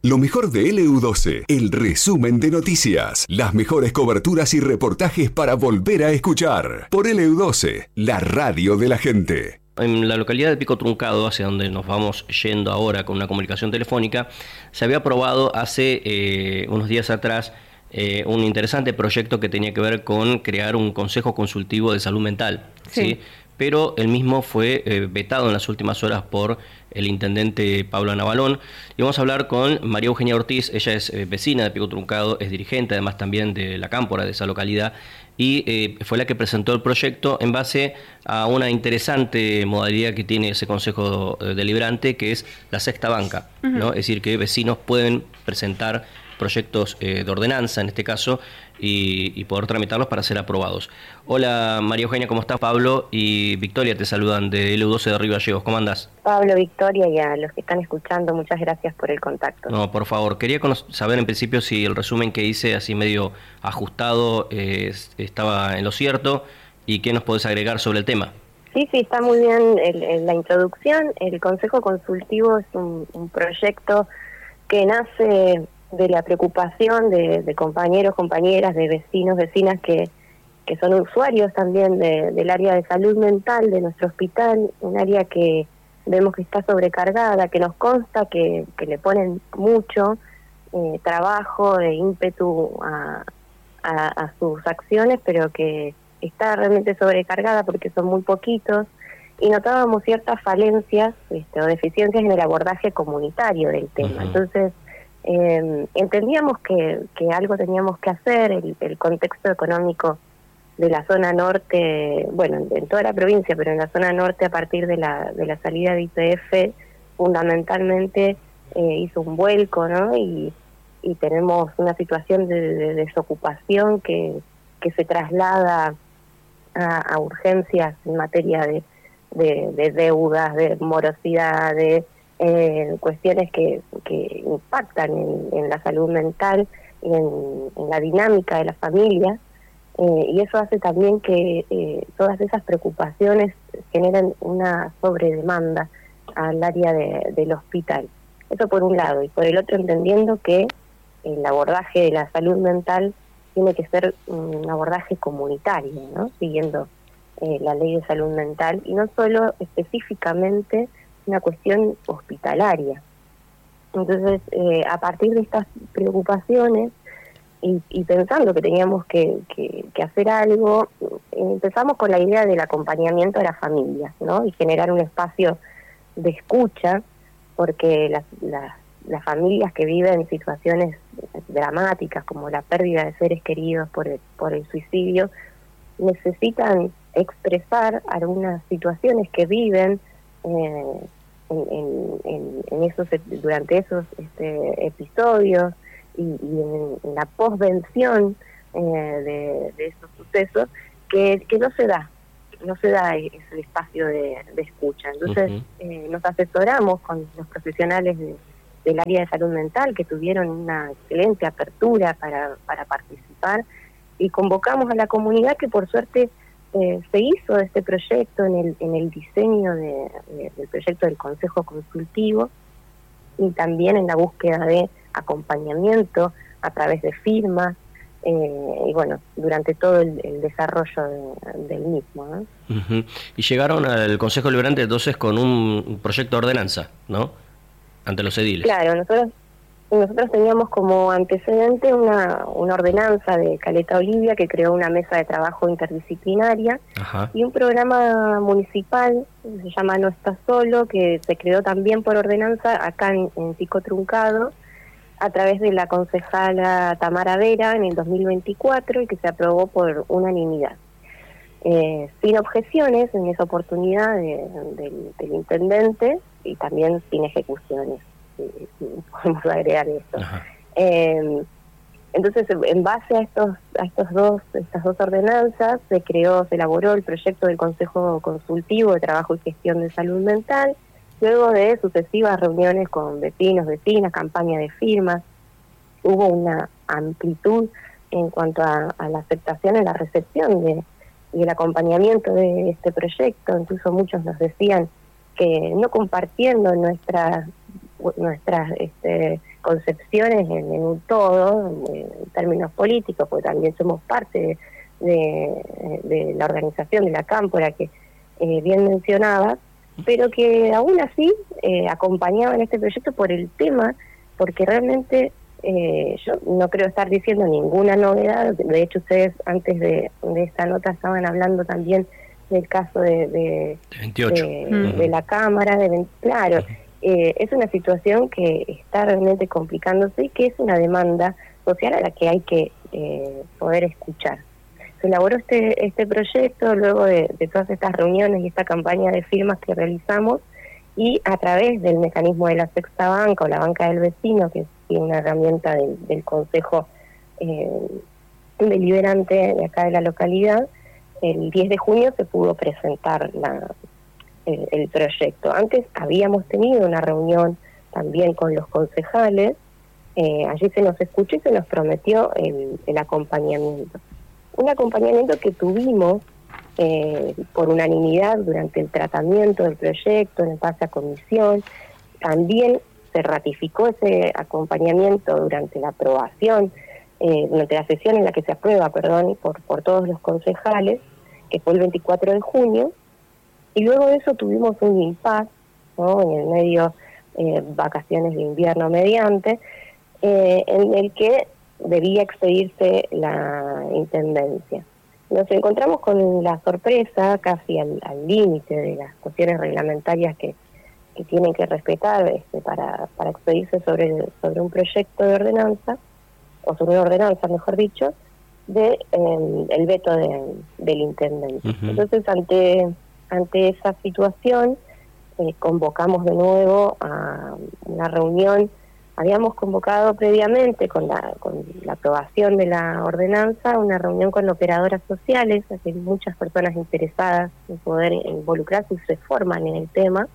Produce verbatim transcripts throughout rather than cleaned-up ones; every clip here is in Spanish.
Lo mejor de L U doce, el resumen de noticias, las mejores coberturas y reportajes para volver a escuchar. Por L U doce, la radio de la gente. En la localidad de Pico Truncado, hacia donde nos vamos yendo ahora con una comunicación telefónica, se había aprobado hace eh, unos días atrás eh, un interesante proyecto que tenía que ver con crear un consejo consultivo de salud mental, ¿sí? ¿sí? Pero el mismo fue eh, vetado en las últimas horas por el intendente Pablo Navalón. Y vamos a hablar con María Eugenia Ortiz. Ella es eh, vecina de Pico Truncado, es dirigente además también de la cámpora de esa localidad, y eh, fue la que presentó el proyecto en base a una interesante modalidad que tiene ese consejo eh, deliberante, que es la sexta banca, uh-huh. ¿no? Es decir, que vecinos pueden presentar proyectos eh, de ordenanza, en este caso, y, y poder tramitarlos para ser aprobados. Hola María Eugenia, ¿cómo estás? Pablo y Victoria te saludan de L U doce de Río Gallegos. ¿Cómo andás? Pablo, Victoria y a los que están escuchando, muchas gracias por el contacto. No, por favor, quería saber en principio si el resumen que hice, así medio ajustado, eh, estaba en lo cierto, y qué nos podés agregar sobre el tema. Sí, sí, está muy bien el, el, la introducción. El Consejo Consultivo es un, un proyecto que nace de la preocupación de, de compañeros, compañeras, de vecinos, vecinas que, que son usuarios también de, del área de salud mental de nuestro hospital, un área que vemos que está sobrecargada, que nos consta que, que le ponen mucho eh, trabajo e ímpetu a, a, a sus acciones, pero que está realmente sobrecargada porque son muy poquitos, y notábamos ciertas falencias este, o deficiencias en el abordaje comunitario del tema. Uh-huh. Entonces, Eh, entendíamos que, que algo teníamos que hacer. El, el contexto económico de la zona norte, bueno, en, en toda la provincia, pero en la zona norte, a partir de la de la salida de Y P F, fundamentalmente eh, hizo un vuelco, ¿no? Y, y tenemos una situación de, de desocupación que, que se traslada a, a urgencias en materia de, de, de deudas, de morosidad, de Eh, cuestiones que, que impactan en, en la salud mental y en, en la dinámica de la familia, eh, y eso hace también que eh, todas esas preocupaciones generen una sobredemanda al área de, del hospital. Eso por un lado, y por el otro entendiendo que el abordaje de la salud mental tiene que ser un abordaje comunitario, ¿no? Siguiendo eh, la ley de salud mental, y no solo específicamente una cuestión hospitalaria. Entonces, eh, a partir de estas preocupaciones y, y pensando que teníamos que, que, que hacer algo, empezamos con la idea del acompañamiento de las familias, ¿no? Y generar un espacio de escucha, porque las, las, las familias que viven situaciones dramáticas como la pérdida de seres queridos por el, por el suicidio necesitan expresar algunas situaciones que viven Eh, en, en, en, en esos durante esos este, episodios y, y en, en la posvención eh, de, de esos sucesos que, que no se da no se da ese espacio de, de escucha. Entonces uh-huh. eh, nos asesoramos con los profesionales de, del área de salud mental, que tuvieron una excelente apertura para, para participar, y convocamos a la comunidad, que por suerte Eh, se hizo este proyecto en el en el diseño de, de, del proyecto del Consejo Consultivo, y también en la búsqueda de acompañamiento a través de firmas, eh, y bueno, durante todo el, el desarrollo de, del mismo, ¿no? Uh-huh. Y llegaron al Consejo Deliberante entonces con un proyecto de ordenanza, ¿no? Ante los ediles. Claro, nosotros Nosotros teníamos como antecedente una, una ordenanza de Caleta Olivia, que creó una mesa de trabajo interdisciplinaria. Ajá. Y un programa municipal, se llama No Estás Solo, que se creó también por ordenanza acá en, en Pico Truncado, a través de la concejala Tamara Vera en el dos mil veinticuatro, y que se aprobó por unanimidad. Eh, sin objeciones en esa oportunidad de, de, del intendente, y también sin ejecuciones. Si, si podemos agregar esto. Eh, entonces, en base a estos a estos dos estas dos ordenanzas, se creó, se elaboró el proyecto del Consejo Consultivo de Trabajo y Gestión de Salud Mental, luego de sucesivas reuniones con vecinos, vecinas, campaña de firmas. Hubo una amplitud en cuanto a, a la aceptación y la recepción de, y el acompañamiento de este proyecto. Incluso muchos nos decían que, no compartiendo nuestra nuestras este, concepciones en, en un todo, en términos políticos, porque también somos parte de, de, de la organización de la Cámpora, que eh, bien mencionaba, pero que aún así eh, acompañaban este proyecto por el tema, porque realmente eh, yo no creo estar diciendo ninguna novedad. De hecho, ustedes antes de, de esta nota estaban hablando también del caso de, de, veintiocho. de, Uh-huh. de la Cámara, de, claro, uh-huh. eh, es una situación que está realmente complicándose y que es una demanda social a la que hay que eh, poder escuchar. Se elaboró este este proyecto luego de, de todas estas reuniones y esta campaña de firmas que realizamos, y a través del mecanismo de la sexta banca o la banca del vecino, que es una herramienta del, del Consejo eh, Deliberante de acá de la localidad, el diez de junio se pudo presentar la, el, el proyecto. Antes habíamos tenido una reunión también con los concejales, eh, allí se nos escuchó y se nos prometió el, el acompañamiento. Un acompañamiento que tuvimos eh, por unanimidad durante el tratamiento del proyecto, en el pase a comisión. También se ratificó ese acompañamiento durante la aprobación, eh, durante la sesión en la que se aprueba, perdón, por, por todos los concejales, que fue el veinticuatro de junio, y luego de eso tuvimos un impasse, ¿no?, en el medio, eh, vacaciones de invierno mediante, eh, en el que debía expedirse la intendencia. Nos encontramos con la sorpresa, casi al límite de las cuestiones reglamentarias que, que tienen que respetar este, para, para expedirse sobre, sobre un proyecto de ordenanza, o sobre una ordenanza, mejor dicho, de eh, el veto de, del intendente. Uh-huh. Entonces, ante, ante esa situación, eh, convocamos de nuevo a una reunión. Habíamos convocado previamente, con la, con la aprobación de la ordenanza, una reunión con operadoras sociales, que hay muchas personas interesadas en poder involucrarse y se forman en el tema,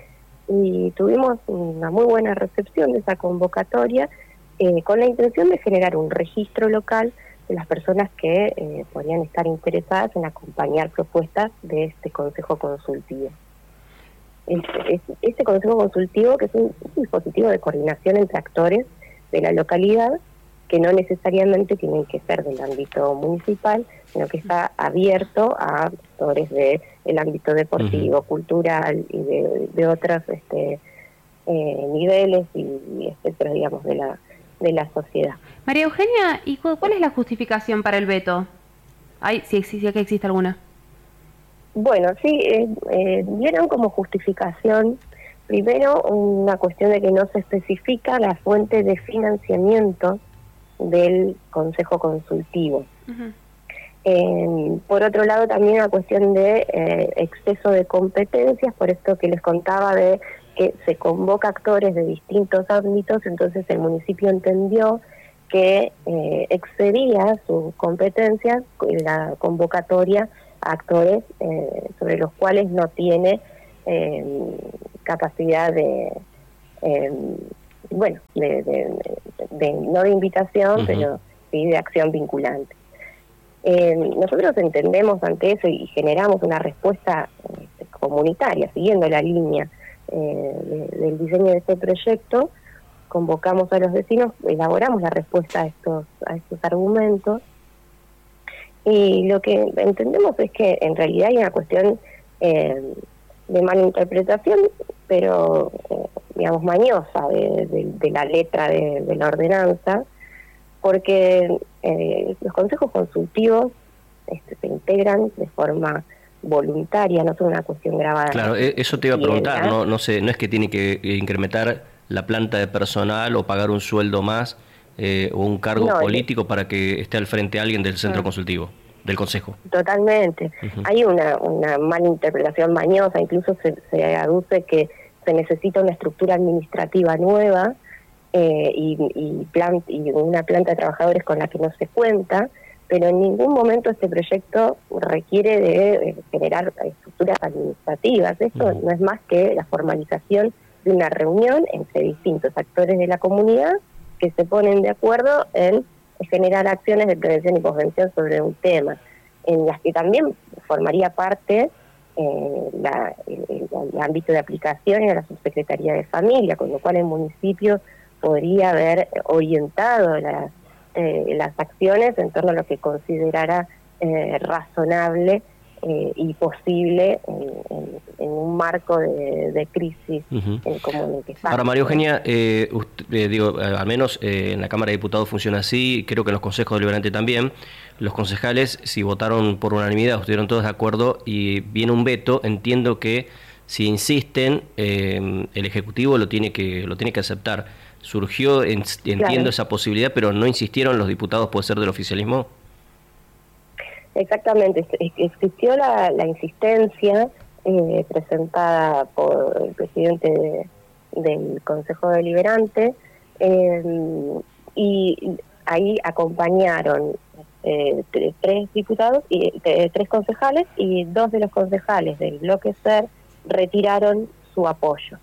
y tuvimos una muy buena recepción de esa convocatoria, eh, con la intención de generar un registro local de las personas que eh, podrían estar interesadas en acompañar propuestas de este Consejo Consultivo. Este, este Consejo Consultivo, que es un, un dispositivo de coordinación entre actores de la localidad, que no necesariamente tienen que ser del ámbito municipal, sino que está abierto a actores del ámbito deportivo, uh-huh. cultural y de, de otros este, eh, niveles y, y etcétera, digamos, de la, de la sociedad. María Eugenia, ¿y cuál es la justificación para el veto? ¿Hay, si existe, que existe alguna? Bueno, sí, eh, eh, vieron como justificación, primero, una cuestión de que no se especifica la fuente de financiamiento del Consejo Consultivo. Uh-huh. Eh, por otro lado, también una cuestión de eh, exceso de competencias, por esto que les contaba de que se convoca actores de distintos ámbitos, entonces el municipio entendió que eh, excedía sus competencias en la convocatoria a actores eh, sobre los cuales no tiene eh, capacidad de, eh, bueno, de, de, de, de no de invitación, uh-huh. pero sí de acción vinculante. Eh, nosotros entendemos ante eso y generamos una respuesta eh, comunitaria, siguiendo la línea eh, de, del diseño de este proyecto. Convocamos a los vecinos, elaboramos la respuesta a estos a estos argumentos, y lo que entendemos es que en realidad hay una cuestión eh, de malinterpretación, pero eh, digamos mañosa de, de, de la letra de, de la ordenanza, porque eh, los consejos consultivos este, se integran de forma voluntaria, no son una cuestión grabada. Claro, eso te iba a preguntar, no no sé, no es que tiene que incrementar la planta de personal o pagar un sueldo más eh, o un cargo no, político para que esté al frente alguien del centro uh-huh. consultivo, del consejo. Totalmente. Uh-huh. Hay una, una malinterpretación mañosa, incluso se, se aduce que se necesita una estructura administrativa nueva eh, y, y, plan, y una planta de trabajadores con la que no se cuenta, pero en ningún momento este proyecto requiere de eh, generar estructuras administrativas. Esto uh-huh. no es más que la formalización de una reunión entre distintos actores de la comunidad que se ponen de acuerdo en generar acciones de prevención y posvención sobre un tema, en las que también formaría parte eh, la, el, el, el ámbito de aplicación era la Subsecretaría de Familia, con lo cual el municipio podría haber orientado las, eh, las acciones en torno a lo que considerara eh, razonable eh, y posible en, en, en un marco de, de crisis uh-huh. eh, como en el que está. Ahora, María Eugenia, eh, usted, eh, digo, eh, al menos eh, en la Cámara de Diputados funciona así, creo que en los consejos deliberantes también. Los concejales, si votaron por unanimidad, estuvieron todos de acuerdo y viene un veto, entiendo que si insisten, eh, el Ejecutivo lo tiene que lo tiene que aceptar. Surgió, en, entiendo claro. esa posibilidad, pero no insistieron los diputados, ¿puede ser del oficialismo? Exactamente, existió la, la insistencia eh, presentada por el presidente de, del Consejo Deliberante eh, y ahí acompañaron eh, tres diputados y eh, tres concejales, y dos de los concejales del bloque SER retiraron su apoyo,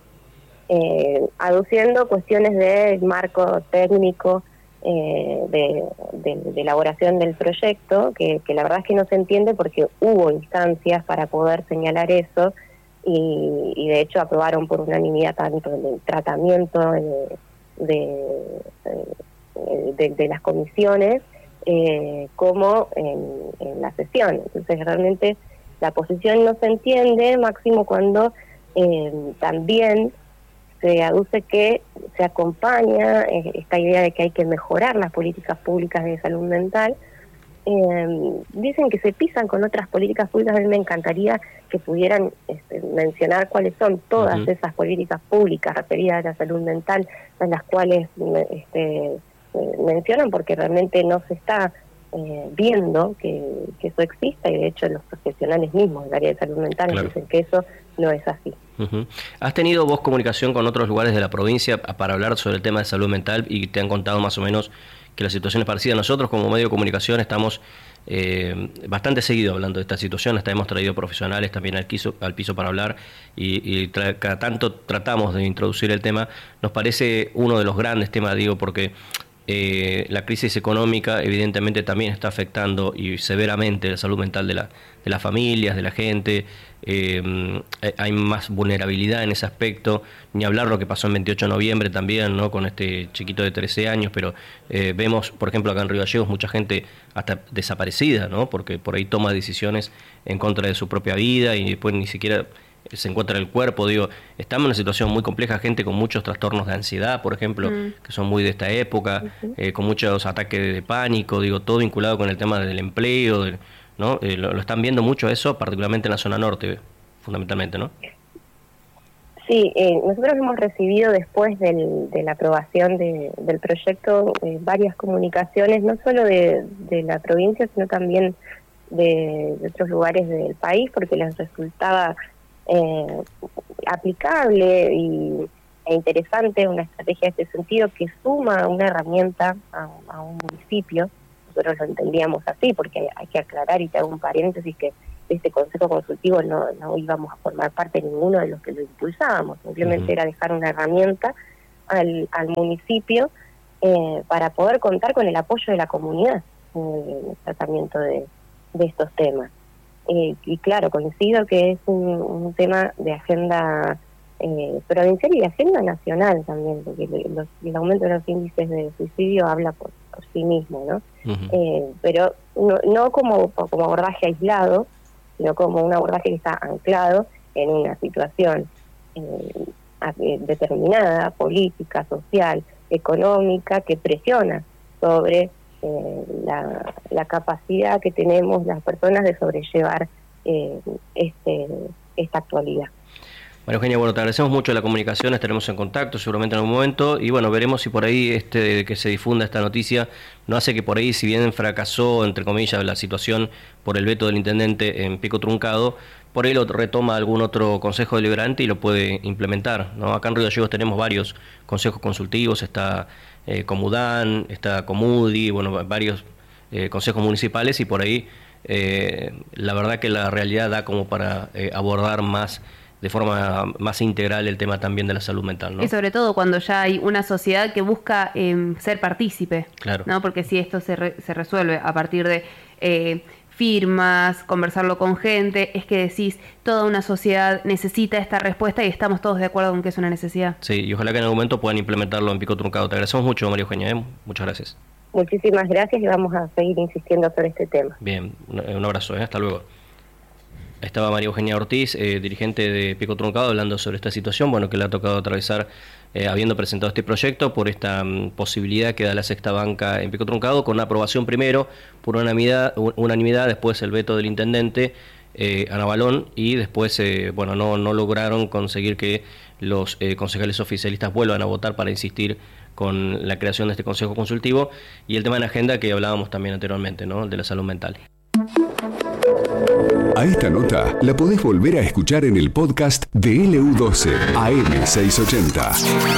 eh, aduciendo cuestiones del marco técnico eh, de, de, de elaboración del proyecto, que, que la verdad es que no se entiende porque hubo instancias para poder señalar eso, y, y de hecho aprobaron por unanimidad tanto el tratamiento de, de, de, de las comisiones eh, como en, en la sesión. Entonces realmente la posición no se entiende, máximo cuando eh, también se aduce que se acompaña eh, esta idea de que hay que mejorar las políticas públicas de salud mental. Eh, dicen que se pisan con otras políticas públicas. A mí me encantaría que pudieran este, mencionar cuáles son todas uh-huh. esas políticas públicas referidas a la salud mental, en las cuales este, mencionan, porque realmente no se está eh, viendo que, que eso exista, y de hecho los profesionales mismos del área de salud mental claro. dicen que eso no es así. Uh-huh. ¿Has tenido vos comunicación con otros lugares de la provincia para hablar sobre el tema de salud mental y te han contado más o menos que la situación es parecida? Nosotros como medio de comunicación estamos eh, bastante seguido hablando de esta situación, hasta hemos traído profesionales también al piso, al piso para hablar y, y tra- cada tanto tratamos de introducir el tema. Nos parece uno de los grandes temas, digo, porque eh, la crisis económica evidentemente también está afectando y severamente la salud mental de, la, de las familias, de la gente. Eh, hay más vulnerabilidad en ese aspecto, ni hablar lo que pasó el veintiocho de noviembre también, ¿no? Con este chiquito de trece años, pero eh, vemos, por ejemplo, acá en Río Gallegos, mucha gente hasta desaparecida, ¿no? Porque por ahí toma decisiones en contra de su propia vida y después ni siquiera se encuentra el cuerpo. Digo, estamos en una situación muy compleja, gente con muchos trastornos de ansiedad, por ejemplo, mm. que son muy de esta época, uh-huh. eh, con muchos ataques de pánico, digo, todo vinculado con el tema del empleo, del, ¿no? Eh, lo, lo están viendo mucho eso, particularmente en la zona norte, fundamentalmente, ¿no? Sí, eh, nosotros hemos recibido después del, de la aprobación de, del proyecto eh, varias comunicaciones, no solo de, de la provincia, sino también de, de otros lugares del país, porque les resultaba eh, aplicable y, e interesante una estrategia de este sentido que suma una herramienta a, a un municipio. Nosotros lo entendíamos así, porque hay que aclarar, y te hago un paréntesis, que este consejo consultivo no, no íbamos a formar parte de ninguno de los que lo impulsábamos, simplemente uh-huh. era dejar una herramienta al, al municipio eh, para poder contar con el apoyo de la comunidad en el tratamiento de, de estos temas. Eh, y claro, coincido que es un, un tema de agenda eh, provincial y de agenda nacional también, porque los, el aumento de los índices de suicidio habla por, por sí mismo, ¿no? Uh-huh. Eh, pero no, no como, como abordaje aislado, sino como un abordaje que está anclado en una situación eh, determinada, política, social, económica, que presiona sobre eh, la, la capacidad que tenemos las personas de sobrellevar eh, este, esta actualidad. María Eugenia, bueno, te agradecemos mucho la comunicación, estaremos en contacto seguramente en algún momento, y bueno, veremos si por ahí este que se difunda esta noticia no hace que por ahí, si bien fracasó, entre comillas, la situación por el veto del intendente en Pico Truncado, por ahí lo retoma algún otro consejo deliberante y lo puede implementar, ¿no? Acá en Río Gallegos tenemos varios consejos consultivos, está eh, Comudán, está Comudi, bueno, varios eh, consejos municipales, y por ahí eh, la verdad que la realidad da como para eh, abordar más de forma más integral el tema también de la salud mental, ¿no? Y sobre todo cuando ya hay una sociedad que busca eh, ser partícipe, claro. ¿no? Porque si esto se, re, se resuelve a partir de eh, firmas, conversarlo con gente, es que decís, toda una sociedad necesita esta respuesta y estamos todos de acuerdo con que es una necesidad. Sí, y ojalá que en algún momento puedan implementarlo en Pico Truncado. Te agradecemos mucho, María Eugenia, ¿eh? Muchas gracias. Muchísimas gracias y vamos a seguir insistiendo sobre este tema. Bien, un, un abrazo, ¿eh? Hasta luego. Estaba María Eugenia Ortiz, eh, dirigente de Pico Truncado, hablando sobre esta situación, bueno, que le ha tocado atravesar eh, habiendo presentado este proyecto por esta um, posibilidad que da la sexta banca en Pico Truncado, con una aprobación primero por unanimidad, unanimidad después el veto del intendente eh, Ana Balón, y después eh, bueno no, no lograron conseguir que los eh, concejales oficialistas vuelvan a votar para insistir con la creación de este consejo consultivo, y el tema en agenda que hablábamos también anteriormente, ¿no? El de la salud mental. A esta nota la podés volver a escuchar en el podcast de L U doce A M seiscientos ochenta.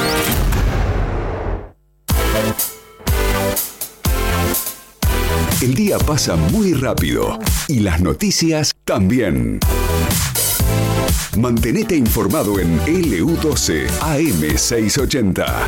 El día pasa muy rápido y las noticias también. Mantenete informado en L U doce A M seiscientos ochenta.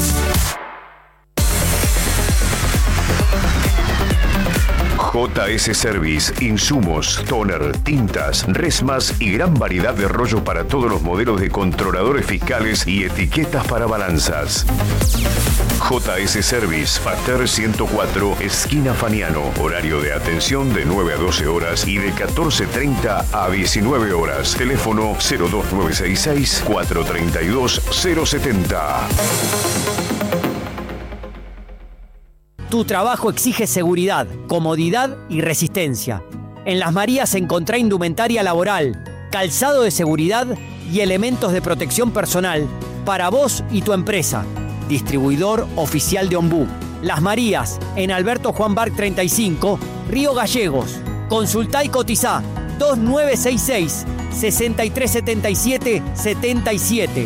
J S Service, insumos, toner, tintas, resmas y gran variedad de rollos para todos los modelos de controladores fiscales y etiquetas para balanzas. J S Service, Pater ciento cuatro, esquina Faniano. Horario de atención de nueve a doce horas y de catorce treinta a diecinueve horas. Teléfono cero dos nueve seis seis, cuatro tres dos, cero siete cero. Tu trabajo exige seguridad, comodidad y resistencia. En Las Marías encontrá indumentaria laboral, calzado de seguridad y elementos de protección personal para vos y tu empresa. Distribuidor oficial de Ombú. Las Marías, en Alberto Juan Barc treinta y cinco, Río Gallegos. Consultá y cotizá dos nueve seis seis, seis tres siete siete, siete siete.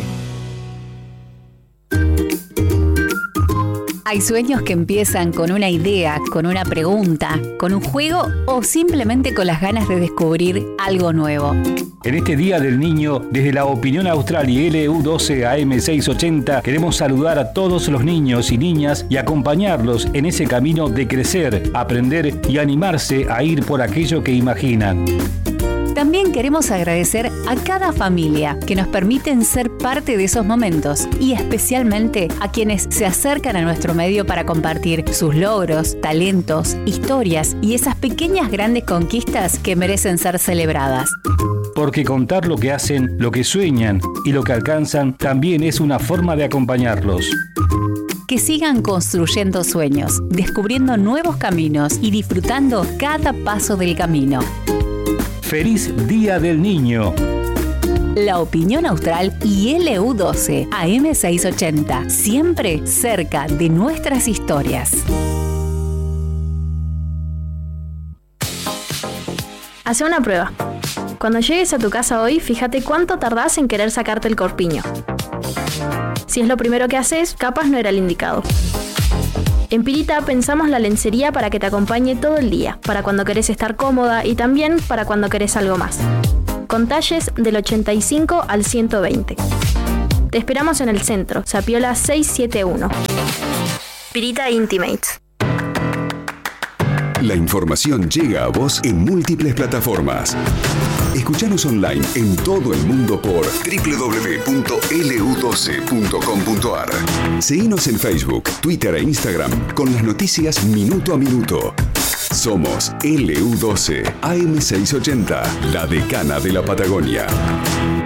Hay sueños que empiezan con una idea, con una pregunta, con un juego o simplemente con las ganas de descubrir algo nuevo. En este Día del Niño, desde la Opinión Austral y L U doce A M seiscientos ochenta, queremos saludar a todos los niños y niñas y acompañarlos en ese camino de crecer, aprender y animarse a ir por aquello que imaginan. También queremos agradecer a cada familia que nos permiten ser parte de esos momentos y especialmente a quienes se acercan a nuestro medio para compartir sus logros, talentos, historias y esas pequeñas grandes conquistas que merecen ser celebradas. Porque contar lo que hacen, lo que sueñan y lo que alcanzan también es una forma de acompañarlos. Que sigan construyendo sueños, descubriendo nuevos caminos y disfrutando cada paso del camino. ¡Feliz Día del Niño! La Opinión Austral y L U doce A M seiscientos ochenta, siempre cerca de nuestras historias. Hace una prueba. Cuando llegues a tu casa hoy, fíjate cuánto tardás en querer sacarte el corpiño. Si es lo primero que haces, capaz no era el indicado. En Pirita pensamos la lencería para que te acompañe todo el día, para cuando querés estar cómoda y también para cuando querés algo más. Con talles del ochenta y cinco al ciento veinte. Te esperamos en el centro, Sapiola seiscientos setenta y uno. Pirita Intimates. La información llega a vos en múltiples plataformas. Escuchanos online en todo el mundo por doble u doble u doble u punto L U doce punto com punto A R. Seguinos en Facebook, Twitter e Instagram con las noticias minuto a minuto. Somos L U doce A M seiscientos ochenta, la decana de la Patagonia.